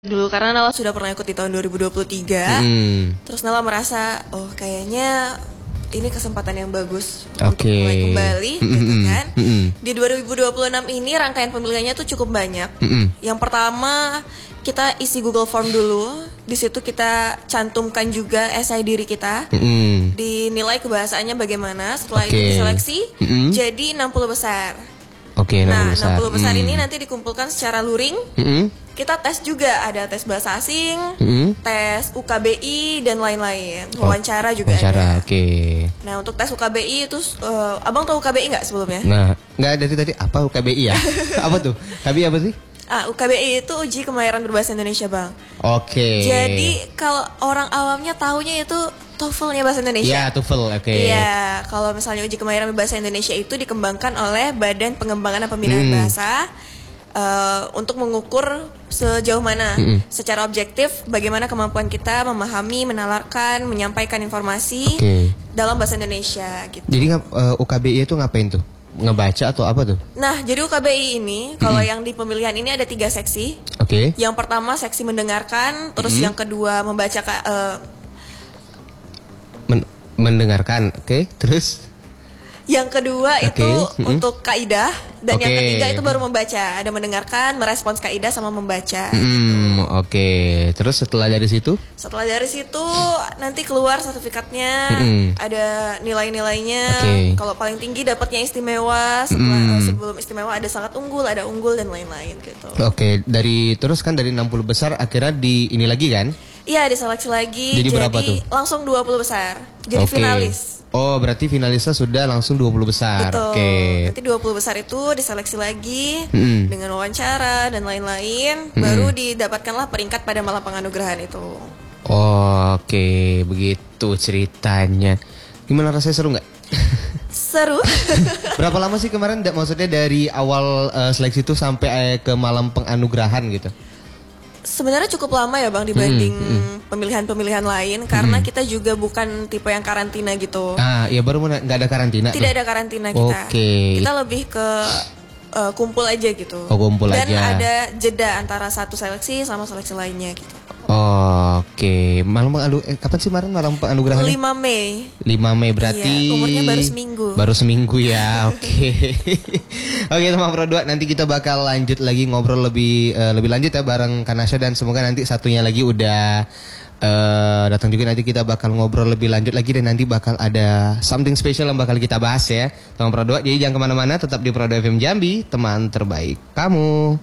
dulu karena Nala sudah pernah ikut di tahun 2023. Terus Nala merasa kayaknya ini kesempatan yang bagus untuk mulai kembali gitu kan. Di 2026 ini rangkaian pemilihannya tuh cukup banyak. Yang pertama kita isi Google Form dulu. Di situ kita cantumkan juga esai diri kita. Dinilai kebahasaannya bagaimana. Setelah itu diseleksi jadi 60 besar. Nah, 60 besar ini nanti dikumpulkan secara luring. Kita tes juga, ada tes bahasa asing, tes UKBI dan lain-lain. Wawancara juga ada. Nah, untuk tes UKBI itu Abang tahu UKBI nggak sebelumnya? Nah, nggak dari tadi apa UKBI ya? Apa tuh? UKBI apa sih? UKBI itu uji kemahiran berbahasa Indonesia, Bang. Jadi kalau orang awamnya taunya itu TOEFL-nya bahasa Indonesia. Iya, TOEFL, Iya, kalau misalnya uji kemahiran berbahasa Indonesia itu dikembangkan oleh Badan Pengembangan dan Pembinaan Bahasa untuk mengukur sejauh mana secara objektif bagaimana kemampuan kita memahami, menalarkan, menyampaikan informasi dalam bahasa Indonesia gitu. Jadi UKBI itu ngapain tuh? Ngebaca atau apa tuh? Nah, jadi UKBI ini kalau yang di pemilihan ini ada 3 seksi. Yang pertama seksi mendengarkan, terus yang kedua membaca mendengarkan, terus yang kedua itu untuk kaidah, dan yang ketiga itu baru membaca. Ada mendengarkan, merespons kaidah sama membaca. Terus setelah dari situ? Setelah dari situ nanti keluar sertifikatnya, ada nilai-nilainya. Kalau paling tinggi dapatnya istimewa. Sebelum istimewa ada sangat unggul, ada unggul dan lain-lain gitu. Dari 60 besar akhirnya di ini lagi kan? Iya, diseleksi lagi. Jadi berapa tuh? Langsung 20 besar. Jadi finalis. Berarti finalisnya sudah langsung 20 besar. Nanti 20 besar itu diseleksi lagi dengan wawancara dan lain-lain, baru didapatkanlah peringkat pada malam penganugerahan itu. Begitu ceritanya. Gimana rasanya, seru nggak? Seru. Berapa lama sih kemarin? Maksudnya dari awal seleksi itu sampai ke malam penganugerahan gitu? Sebenarnya cukup lama ya Bang dibanding pemilihan-pemilihan lain, karena kita juga bukan tipe yang karantina gitu. Iya, baru nggak ada karantina. Tidak ada karantina kita. Kita lebih ke kumpul aja gitu. Kumpul dan aja. ada jeda antara satu seleksi sama seleksi lainnya gitu. Malam kapan sih kemarin malam penganugerahan? 5 Mei. 5 Mei berarti. Iya, umurnya baru seminggu. Baru seminggu ya. Teman Pro 2, nanti kita bakal lanjut lagi ngobrol lebih lanjut ya bareng Kanasha, dan semoga nanti satunya lagi udah datang juga. Nanti kita bakal ngobrol lebih lanjut lagi, dan nanti bakal ada something special yang bakal kita bahas ya. Teman Pro 2, jadi jangan kemana-mana, tetap di Pro 2 FM Jambi, teman terbaik kamu.